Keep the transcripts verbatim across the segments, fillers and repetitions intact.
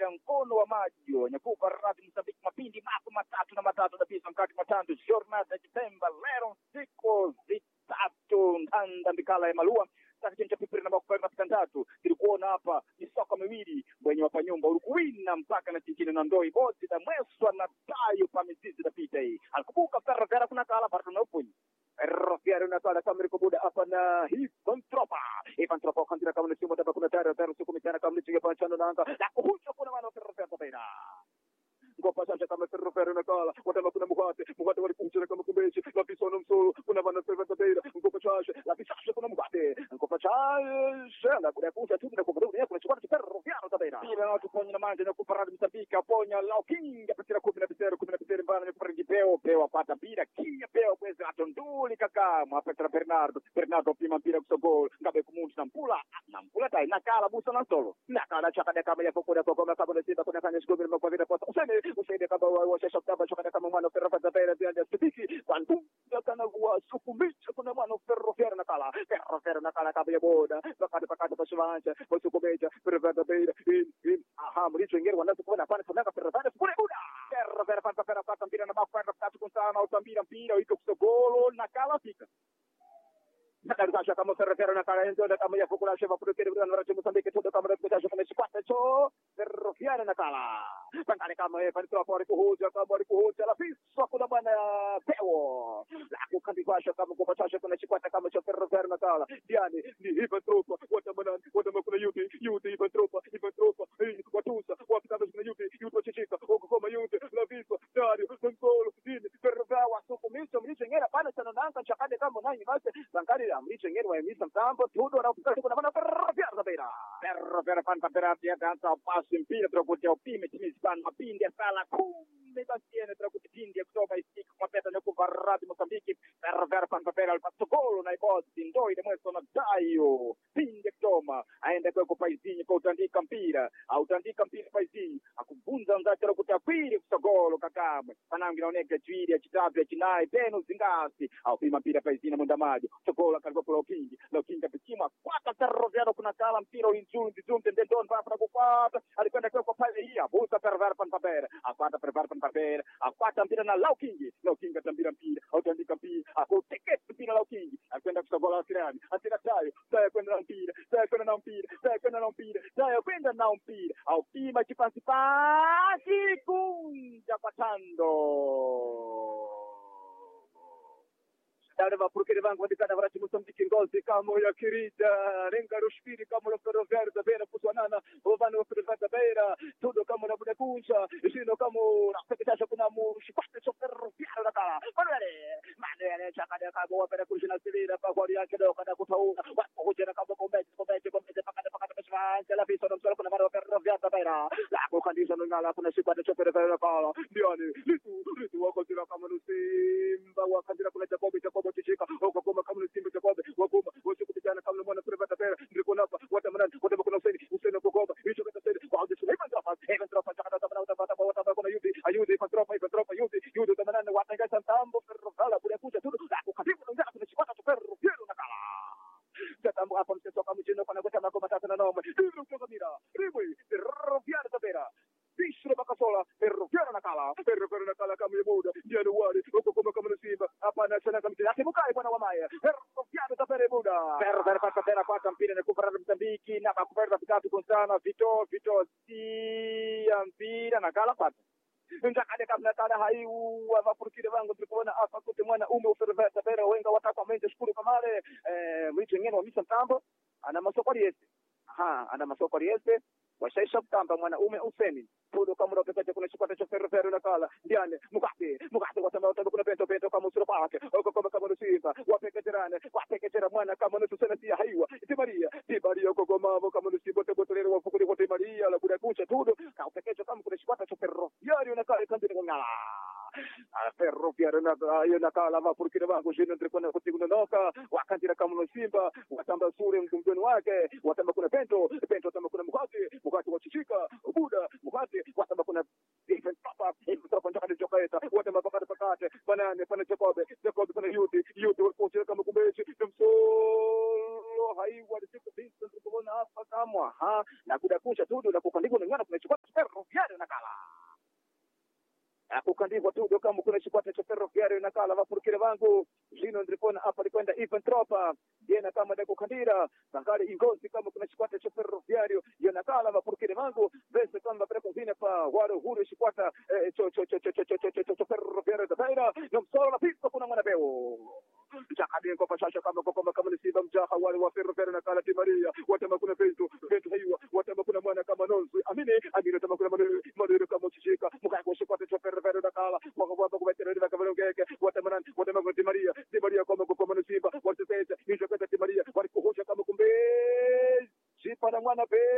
ya mkono wa maji nyakupa radhi Msambiki mapindi mako matatu na matatu na pisa mkati matatu jornada Septemba lero siku zitatu ndanda mbikala ya malua sasa chencha pipiri na makufari na pitandatu kilikuona hapa ni soka miwili mwenye wapa nyumba urukuwina mpaka na tikini na ndoi bozi na mweswa na tayo pa mizizi na pita hii alikubuka ferra vera kuna kala bardo na upunyi Rofiari na kala kamri kubuda hapa na Ivan Tropa Ivan Tropa kandira kama nisimu daba kuna tayari tayari siku mitana kama nisimu pa chano na anga na kuhucho kuna mano ferra vera tabaina ngopa sasa kama ferra vera na kala wadama kuna muhate muhate wali kumchira kama kumbechi la pisono msolo kuna mano ferra tabaina ngopa sasa la pisasha kuna muhate ngopa sasa na kuna kucha tu na kubuda kuna chukua ferra vera tabaina ila na tuponya na manje na kuparadi Msambika ponya lao kinga patira kumi na bitero kumi na bitero mbana ni kuparadi peo peo pata bira kinga peo kwezi atonduli kaka mwapetra Bernardo Bernardo pima mpira kusogol ngabe kumuntu na mpula na mpula tai nakala busa na solo nakala chakada kama ya pokoda kama kama na sita kuna kanya shikobiri mwa vile posa useme useme kama wa shasha kama chakada kama mwana ferra za pera ya stiki kwantu kana kuwa sukumicha kuna mwana ferro ferra nakala ferro ferra nakala kama ya boda bakada bakada bashwanja bosukumeja ferra za pera in aha mricho ngere wanazo kuona pana kuna ferra za kule buda ferra ferra pana ferra pata mpira na mafuta tatu kunsana utambira mpira iko kusogolo nakala fika Nakasha kama ferro na kala endo kama ya fukula sheva kudokere bwana racho Msambiki todo kama rekebisha kama sikwata cho ferro fiara na kala pangale kama e panitoa kwa kuhoja kama kuhoja la fiswa kuna bwana peo la kukandikasha kama kupachasha kuna sikwata kama cho ferro fiara na kala diani ni Ivan Tropa watamana watamana kuna yuti yuti Ivan Tropa Ivan Tropa watusa wakitaka kuna yuti yuti chichika huko kama yuti la fiswa Dario Solo dini ferro fiara sukumisha mlicho ngera pale sana nanga chakade kama nani basi bankari mlicho ngera wa misa mtambo todo na kukasha kuna bwana ferro fiara beira ferro fiara panta terapia danza pasi mpira trokutia upime timisi pan mapindi ya sala kume basiene trokutipindi ya kutoba isiki kumapeta na kuvaradi Msambiki ferro fiara panta pera alpatogolo na ibozi ndoi de mweso na dayo pindi ya kutoma aende kwa kupaizinyi kwa utandika mpira au utandika mpira paizinyi akubunza mzake trokutia pili kusogolo kakamwe panangi naoneka juiri ya chitabu ya chinai penu zingasi au pima mpira paizinyi mundamaji sogolo kalikuwa kula upindi la ukinga pikima kwata ferro fiara kuna kala mpira ulinjuni zizumte ndendoni vapa na kupata alikwenda kwa pale hii abusa perver pan papera akwata perver pan papera akwata mpira na Lau Kingi Lau Kingi atambira mpira autandika mpira akuteke mpira Lau Kingi alikwenda kusogola kirani atira tayo tayo kwenda na mpira tayo kwenda na mpira tayo kwenda na mpira tayo kwenda na mpira au pima kipansi pasi kunja patando Dare va purkere vangu wadikana varachi Msambiki ngozi kama ya kirida renga rushpiri kama la ferro verde bera kuswanana ovano ferro bera tudo kama na buda kuncha isino kama na pekesha kuna mushipate cho ferro fiara na kala manere manere chakada kama wa bera kushina silira pa kwa yake do kada kutauna wapo hujera kama kombeje kombeje kombeje pakada pakada peshwanja la fiso ndo kuna mara ferro verde bera la ko kandisha ngala kuna shipate cho ferro na kala ndiani litu litu wako tira kama nusimba wakandira kuna jakobi jakobi chichika huko kama kama nisimbe jakobe wakuma wachukupitana kama mwana kurevata pera ndiko napa watamana watama kuna useni useni kukoba hicho kata seni kwa hiyo Ivan Tropa Ivan Tropa chakata kama utapata kwa watama kuna yuti ayuti Ivan Tropa Ivan Tropa yuti yuti tamana watanga santambo ferro kala kule kuja tu la katibu ndio tunachipata tu ferro fiero na kala tatambo hapa mseto kama mjino kwa nakota na koma tatu na noma ndio kutoka mira ribui ferro fiero tabera Pisro bakasola ferro fiero na kala ferro fiero na kala kama yemuda ndio wale huko kama kama nsimba hapa na sana kama atibukai bwana wa maya ferro fiero tabera muda ferro ferro pata pera kwata mpira na kuparada Msambiki na kuparada vitatu konsana vito vito si mpira na kala pata Ndakade kabla tala haiu wa vapurukire vangu tulikuona hapa kote mwana ume uferva tabera wenga watakwa menje shukuru kamale eh mwicho ngene wa misa mtambo ana masoko yese aha ana masoko yese washaisha mtamba mwana ume useni todo kama ndo pekete kuna chukua cha ferro ferro na kala ndiane mukate mukate kwa sababu kuna pento pento kama usura pake huko kama kama nusifa wapeketerane wapeketera mwana kama nusu sana pia haiwa iti Maria iti Maria huko kama kama nusifa bote bote leo wafukuri kwa Maria la buda kucha todo ka upekecho kama kuna chukua cha ferro yari unakala kandi ngala ferro fiero na yo nakala va purkire vangu jino ndikona kutiguna noka wakandira kama nusimba watamba sure mtumbeni wake watamba kuna pento pento tamba kuna mukate mukate wa chichika buda mukate watamba kuna different papa hivi sasa ndio kandio kaeta watamba pakate pakate banane pana Jacob Jacob kuna yuti yuti kwa kama kumbechi msolo haiwa siku hizi tunaona hapa kama ha na kuda kucha tudo na kukandigo ngana tunachukua ferro Ferroviário Nakala akukandikwa tudo kama kuna chikwata cha Ferroviário Nakala vafurukire vangu zino ndripona apa likwenda Ivan Tropa yena kama ndako kandira bakari ingozi kama kuna chikwata cha Ferroviário ya Nakala vafurukire vangu vese kama breko zine pa waro huru chikwata cho cho cho cho cho cho cho cho Ferroviário da Beira no solo na pista kuna mwana beo jakadi kwa pashasha kama kwa kama kama nisiba mjaha wale wa Ferroviário Nakala ti Maria watama kuna vento vento hiyo watama kuna mwana kama nonzi amine amine tama kuna mwana mwana kama chichika mukai kwa chikwata cha Ferroviário Nakala wakababa kubatera ndi bakabalongeke watama watama kwa ti Maria ti Maria kama kwa kama nisiba watete nisho kwa ti Maria walikuhosha kama kumbe jipa na mwana be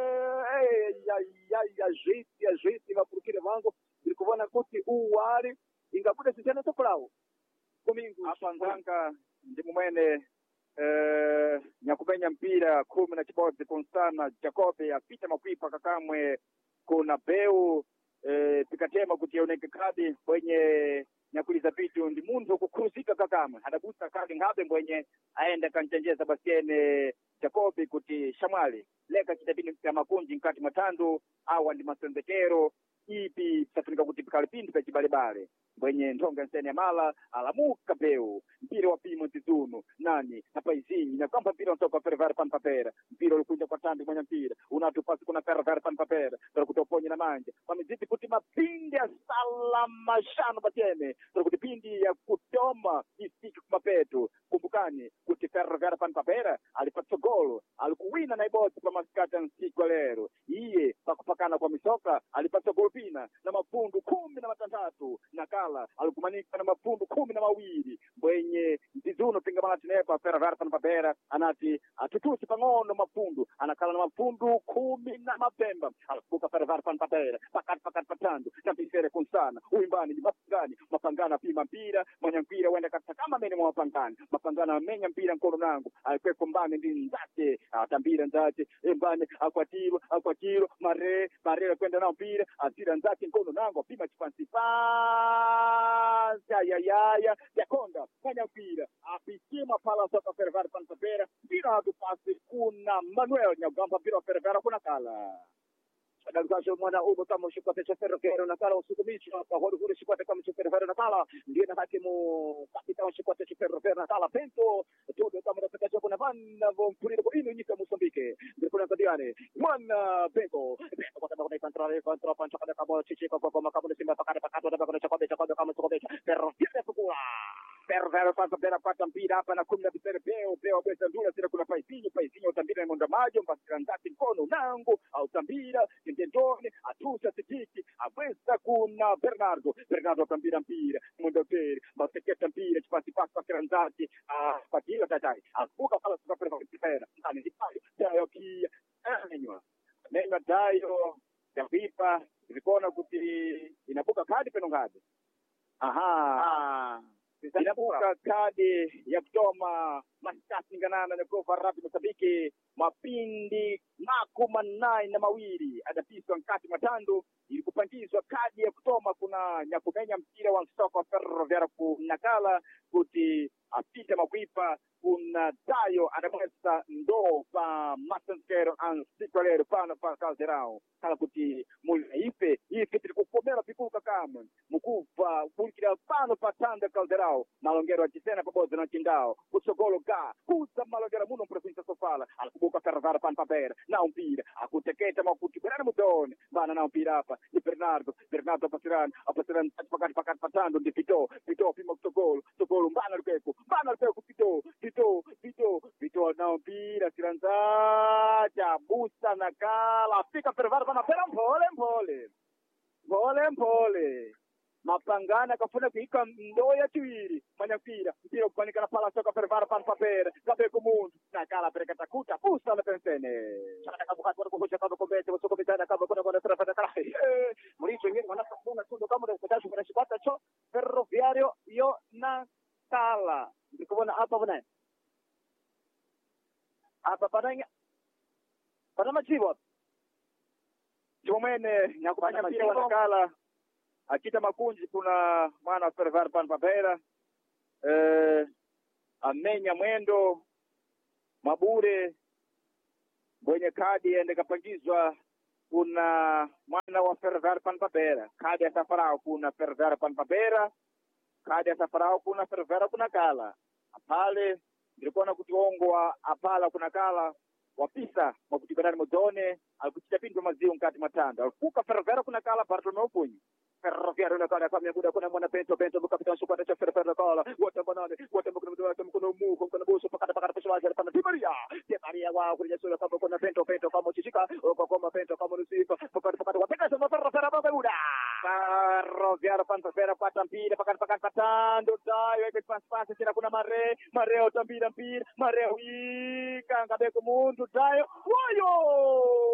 ya ya ya jiti ya jiti vapurukire vangu ndikuvona kuti uwari ingakuda sijana topulawo kumingu apa nganga ndi mumwene eh nyakupenya mpira kumi na chibodzi Constana Jacobe apita makwipa kakamwe kuna beu eh pikatema kuti yaoneke kadi kwenye nyakuliza vitu ndi mundu kukruzika kakamwe adabusa kadi ngabe mwenye aenda kanchenjeza basiene Jacobi kuti shamwali leka chitabini ya makunji nkati matandu awa ndi masembekero ipi safunika kuti pikali pindi pa chibalebale mwenye ntonga nsene ya mala alamuka beu mpira wa pimo tizunu nani hapa izini na kwamba mpira unatoka Ferroviário pan papera mpira ulikunja kwa tambi mwenye mpira unatupasi kuna Ferroviário pan papera tara kutoponye na manja pamiziti kuti mapindi ya salama shano batene tara kuti pindi ya kutoma isiki kumapetu kumbukani kuti Ferroviário pan papera alipata golo alikuwina na ibosi pa maskata nsiku lero iye pakupakana kwa misoka alipata golo pina na mapundu kumi na matandatu na kala alikumanika na mapundu kumi na mawili mwenye ndizuno pingamana tinepa Ferroviário pan papera anati atutusi pang'ono mapundu anakala na mapundu kumi na mapemba alikubuka Ferroviário pan papera pakati pakati patandu na pisere kunsana uimbani ni mapangani mapangana pima mpira mwenye mpira wenda kata kama mene mwa mapangani mapangana menya mpira mkono nangu alikuweko mbani ndi nzate atambira nzate mbani akwatiro akwatiro mare mare kwenda na mpira azira nzate mkono nangu apima chipansi pa ya ya ya yakonda mwenye mpira apitima pala soka Ferroviário pan papera mpira atupasi kuna Manuel Nyagamba mpira wa Ferroviário kuna kala Adalgasho mwana ubo kama ushikwa cha Ferroviário Nakala usukumicho kwa huru huru shikwa kama cha Ferroviário Nakala ndiye na hakimu kapita ushikwa cha Ferroviário Nakala pento todo kama nataka cha kuna vanda mpuliro kwa ino nyika Mozambique ndipo na kadiane mwana pento pento kwa sababu ipantrale pantra pancha kada kama chichika kwa kama kama simba pakada pakada na pakada cha kwa kama cha Ferroviário kwa Ferroviário pan papera pata mpira hapa na kumi na bisere beo beo besa ndula sira kuna paisinho paisinho utambira monda majo mpasira ndati mkono nangu au tambira ndendone atusa sikiki abwesa kuna Bernardo Bernardo atambira mpira monda pere baseketa mpira chipasi pasi pasira ndati ah patila tatai akuka pala suka Ferroviário ndani dipayo dayo kia anywa nena dayo ya vipa zikona kuti inabuka kadi peno ngadi aha ah inabuka kadi ya kutoma masasi nganana na Gova Rabi Mozambique mapindi makumi nane na mawili adapiswa nkati matandu ili kupangizwa kadi ya kutoma kuna nyakumenya mpira wa msoko wa Ferroviário Nakala kuti apita makwipa kuna dayo adamwesa ndo pa masankero ansikwalero pano pa Caldeirão kala kuti muli ife ife tiri kupomera pikuka kamwe mukuva kulikira pano pa tanda Caldeirão malongero achisena pabodzi na chindao kutsogolo ga kuza malongero muno mprovinsia Sofala alikubuka Ferroviário pan papera na mpira akuteketa makuti bwerani mudone bana na mpira hapa ni Bernardo Bernardo apasirani apasirani pakati pakati patando ndi Pito Pito pima kutsogolo tsogolo mbana lukeko mbana lukeko Pito Pito Pito Pito na mpira siranza busa na kala fika Ferroviário pan papera mpole mpole mpole mpole mapangana kafuna kuika ndoya chiwiri manya mpira mpira kupanikana pala soka Ferroviário pan papera gabe kumundu na kala pereka takuta busa na pensene chaka kabuka kwa kuhoja kama kombete wasoko bitana kama kuna kuna sura fata kala muricho ngine wanafuna tundo kama ndio kutashi kuna shibata cho Ferroviário yo na kala ndikubona hapa bwana hapa pananya pana machivo jomene nyakufanya mpira wa Nakala akita makunji kuna mwana Ferroviário pan papera eh amenya mwendo mabure mwenye kadi ende kapangizwa kuna mwana na wa Ferroviário Panpapera. Kadi ya Safarau kuna Ferroviário Panpapera. Kadi ya Safarau kuna Ferroviário kuna kala. Apale nilikuwa na kutuongwa apala kuna kala wapisa mwakutikana mozone alikuchita pinto maziu nkati matanda. Alikuka Ferroviário kuna kala Bartolomeu Punho. Ferroviário na kala kwa miaguda kuna mwana pento pento buka kapitão sukwata cha Ferroviário kala. Wata banane wata mkono mdoa mkono mu mkono buso pakata pakata pessoa já para Di Maria. Di Maria wa kuja sura kama kuna pento pento kama chichika kwa kama pento kama nusipa pakata pakata wapeka sama Ferroviário baguda. Ferroviário Panpapera pata mpira pakata pakata patando dayo eke pass pass tena kuna mare mare otambira mpira mare ika ngabe ku mundu dayo. Wayo!